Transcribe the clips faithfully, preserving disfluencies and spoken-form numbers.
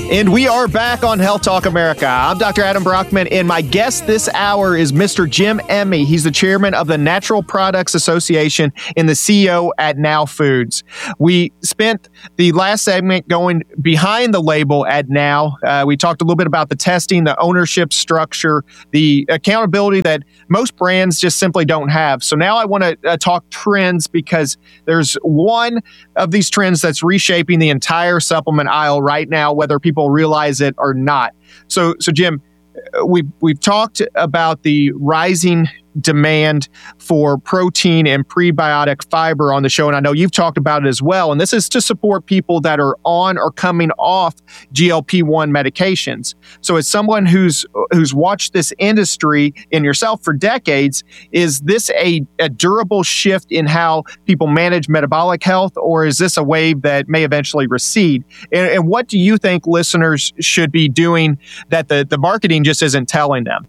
And we are back on Health Talk America. I'm Doctor Adam Brockman, and my guest this hour is Mister Jim Emmy. He's the chairman of the Natural Products Association and the C E O at Now Foods. We spent the last segment going behind the label at Now. Uh, we talked a little bit about the testing, the ownership structure, the accountability that most brands just simply don't have. So now I want to uh, talk trends, because there's one of these trends that's reshaping the entire supplement aisle right now, whether people realize it or not. So, so Jim, we've we've talked about the rising demand for protein and prebiotic fiber on the show, and I know you've talked about it as well. And this is to support people that are on or coming off G L P one medications. So, as someone who's who's watched this industry and yourself for decades, is this a, a durable shift in how people manage metabolic health, or is this a wave that may eventually recede? And, and what do you think listeners should be doing that the, the marketing just isn't telling them?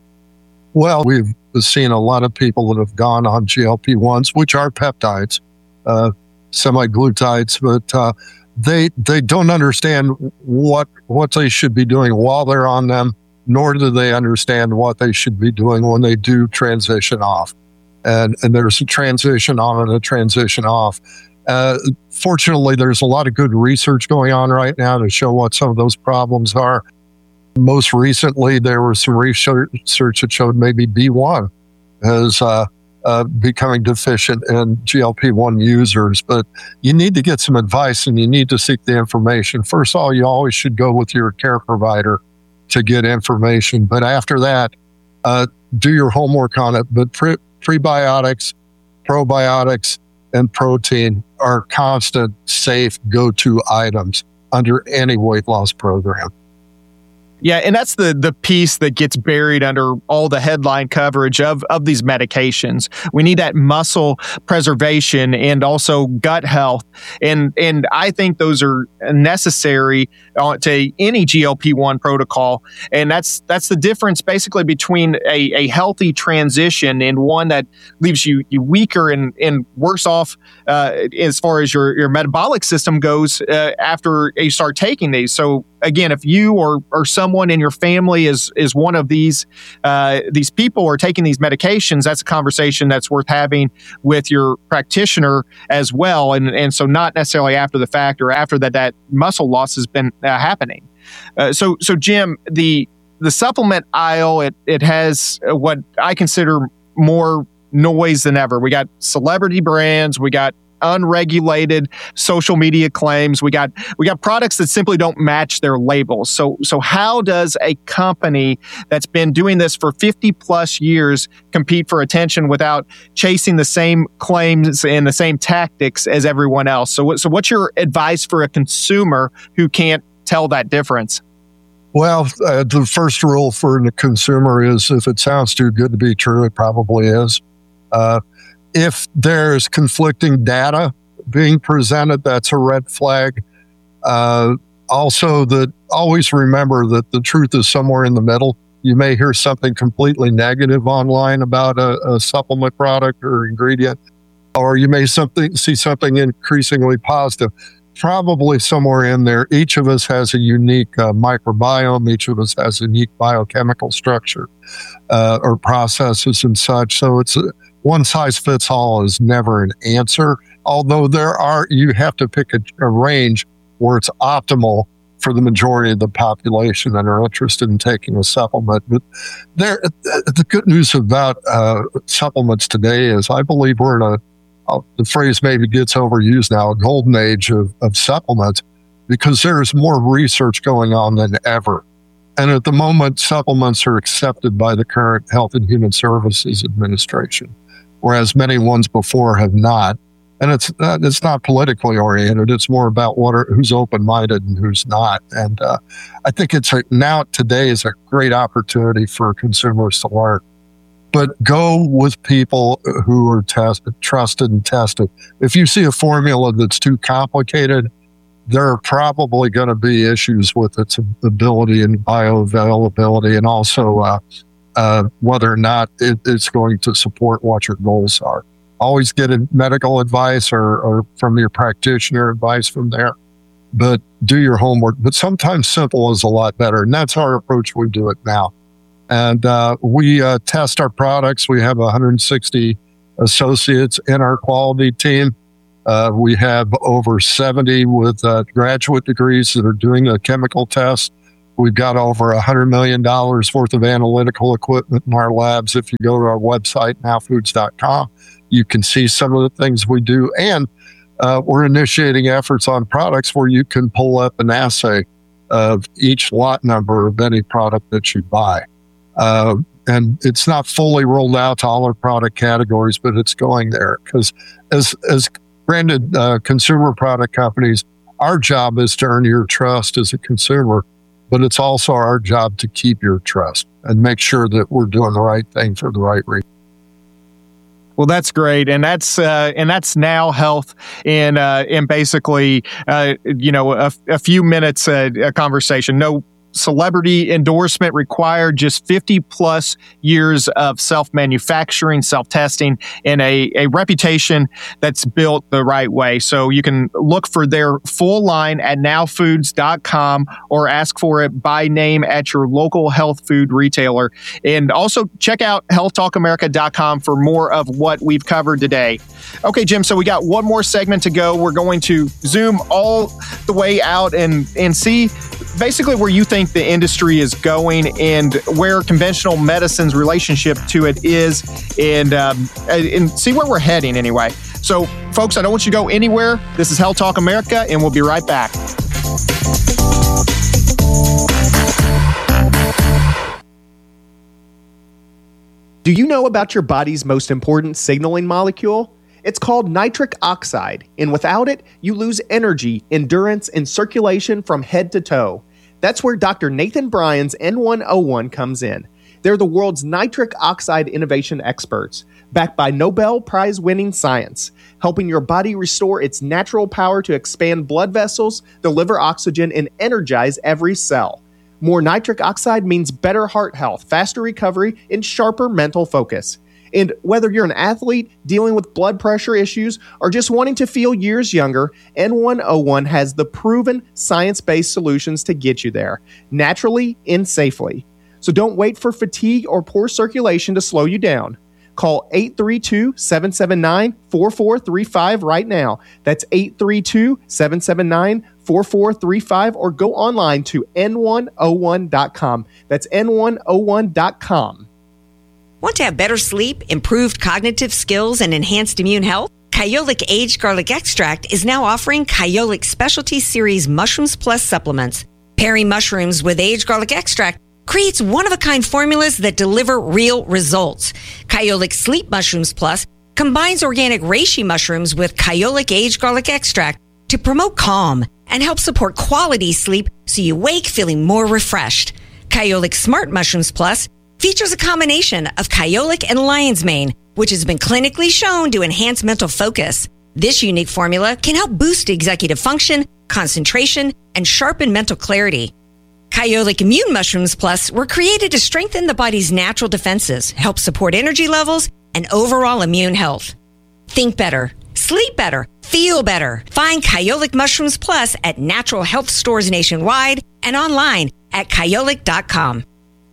Well, we've seen a lot of people that have gone on G L P ones, which are peptides, uh, semaglutides, but uh, they they don't understand what what they should be doing while they're on them, nor do they understand what they should be doing when they do transition off. And and there's a transition on and a transition off. Uh, fortunately, there's a lot of good research going on right now to show what some of those problems are. Most recently, there was some research that showed maybe B one is uh, uh, becoming deficient in G L P one users. But you need to get some advice and you need to seek the information. First of all, you always should go with your care provider to get information. But after that, uh, do your homework on it. But pre- prebiotics, probiotics, and protein are constant, safe, go-to items under any weight loss program. Yeah, and that's the the piece that gets buried under all the headline coverage of, of these medications. We need that muscle preservation and also gut health. And and I think those are necessary to any G L P one protocol. And that's that's the difference basically between a, a healthy transition and one that leaves you, you weaker and, and worse off uh, as far as your, your metabolic system goes uh, after you start taking these. So again, if you or or someone in your family is is one of these uh, these people are taking these medications, that's a conversation that's worth having with your practitioner as well. And and so not necessarily after the fact or after that that muscle loss has been uh, happening. Uh, so so Jim, the the supplement aisle, it it has what I consider more noise than ever. We got celebrity brands, we got unregulated social media claims. We got we got products that simply don't match their labels. So so how does a company that's been doing this for fifty plus years compete for attention without chasing the same claims and the same tactics as everyone else? So so what's your advice for a consumer who can't tell that difference? Well, uh, the first rule for the consumer is if it sounds too good to be true, it probably is. Uh, If there's conflicting data being presented, that's a red flag. Uh, also, that always remember that the truth is somewhere in the middle. You may hear something completely negative online about a, a supplement product or ingredient, or you may something see something increasingly positive. Probably somewhere in there, each of us has a unique uh, microbiome. Each of us has a unique biochemical structure uh, or processes and such. So it's a, one size fits all is never an answer. Although there are, you have to pick a, a range where it's optimal for the majority of the population that are interested in taking a supplement. But there, the good news about uh, supplements today is I believe we're in a Uh, the phrase maybe gets overused now, a golden age of, of supplements, because there's more research going on than ever. And at the moment, supplements are accepted by the current Health and Human Services Administration, whereas many ones before have not. And it's uh, it's not politically oriented. It's more about what are, who's open-minded and who's not. And uh, I think it's a, now today is a great opportunity for consumers to learn. But go with people who are tested, trusted and tested. If you see a formula that's too complicated, there are probably going to be issues with its ability and bioavailability, and also uh, uh, whether or not it, it's going to support what your goals are. Always get a medical advice or, or from your practitioner advice from there. but do your homework. But sometimes simple is a lot better. And that's our approach. We do it now. And uh, we uh, test our products. We have one hundred sixty associates in our quality team. Uh, we have over seventy with uh, graduate degrees that are doing a chemical test. We've got over one hundred million dollars worth of analytical equipment in our labs. If you go to our website, now foods dot com, you can see some of the things we do. And uh, we're initiating efforts on products where you can pull up an assay of each lot number of any product that you buy. Uh, and it's not fully rolled out to all our product categories, but it's going there. Because as, as branded uh, consumer product companies, our job is to earn your trust as a consumer, but it's also our job to keep your trust and make sure that we're doing the right thing for the right reason. Well, that's great, and that's uh, and that's Now Health in uh, in basically uh, you know a, a few minutes uh, a conversation. No celebrity endorsement required, just fifty plus years of self-manufacturing, self-testing, and a, a reputation that's built the right way. So you can look for their full line at now foods dot com or ask for it by name at your local health food retailer. And also check out health talk america dot com for more of what we've covered today. Okay, Jim, so we got one more segment to go. We're going to zoom all the way out and, and see basically where you think the industry is going and where conventional medicine's relationship to it is, and um, and see where we're heading anyway. So, folks, I don't want you to go anywhere. This is Health Talk America, and we'll be right back. Do you know about your body's most important signaling molecule? It's called nitric oxide, and without it, you lose energy, endurance, and circulation from head to toe. That's where Doctor Nathan Bryan's N one oh one comes in. They're the world's nitric oxide innovation experts, backed by Nobel Prize-winning science, helping your body restore its natural power to expand blood vessels, deliver oxygen, and energize every cell. More nitric oxide means better heart health, faster recovery, and sharper mental focus. And whether you're an athlete dealing with blood pressure issues or just wanting to feel years younger, N one oh one has the proven science-based solutions to get you there, naturally and safely. So don't wait for fatigue or poor circulation to slow you down. Call eight three two, seven seven nine, four four three five right now. That's eight three two, seven seven nine, four four three five, or go online to N one oh one dot com. That's N one oh one dot com. Want to have better sleep, improved cognitive skills, and enhanced immune health? Kyolic Aged Garlic Extract is now offering Kyolic Specialty Series Mushrooms Plus supplements. Pairing mushrooms with aged garlic extract creates one-of-a-kind formulas that deliver real results. Kyolic Sleep Mushrooms Plus combines organic reishi mushrooms with Kyolic Aged Garlic Extract to promote calm and help support quality sleep so you wake feeling more refreshed. Kyolic Smart Mushrooms Plus features a combination of Kyolic and lion's mane, which has been clinically shown to enhance mental focus. This unique formula can help boost executive function, concentration, and sharpen mental clarity. Kyolic Immune Mushrooms Plus were created to strengthen the body's natural defenses, help support energy levels, and overall immune health. Think better, sleep better, feel better. Find Kyolic Mushrooms Plus at natural health stores nationwide and online at kyolic dot com.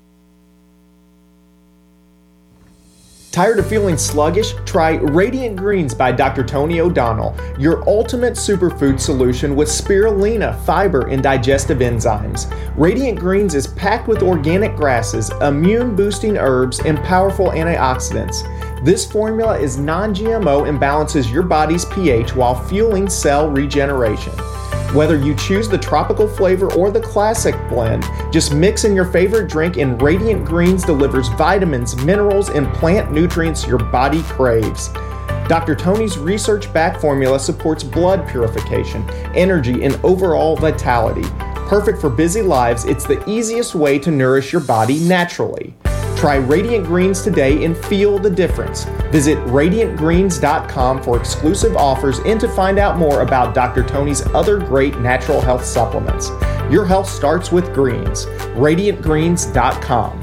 Tired of feeling sluggish? Try Radiant Greens by Doctor Tony O'Donnell, your ultimate superfood solution with spirulina, fiber, and digestive enzymes. Radiant Greens is packed with organic grasses, immune-boosting herbs, and powerful antioxidants. This formula is non-G M O and balances your body's pH while fueling cell regeneration. Whether you choose the tropical flavor or the classic blend, just mix in your favorite drink and Radiant Greens delivers vitamins, minerals, and plant nutrients your body craves. Doctor Tony's research-backed formula supports blood purification, energy, and overall vitality. Perfect for busy lives, it's the easiest way to nourish your body naturally. Try Radiant Greens today and feel the difference. Visit radiant greens dot com for exclusive offers and to find out more about Doctor Tony's other great natural health supplements. Your health starts with greens. radiant greens dot com.